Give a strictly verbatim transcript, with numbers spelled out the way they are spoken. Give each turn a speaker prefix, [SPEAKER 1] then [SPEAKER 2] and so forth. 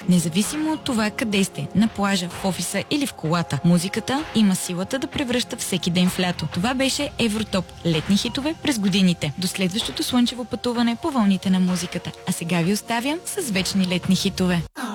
[SPEAKER 1] Независимо от това къде сте, на плажа, в офиса или в колата, музиката има силата да превръща всеки ден в лято. Това беше Евротоп – летни хитове през годините. До следващото слънчево пътуване по вълните на музиката. А сега ви оставям с вечни летни хитове.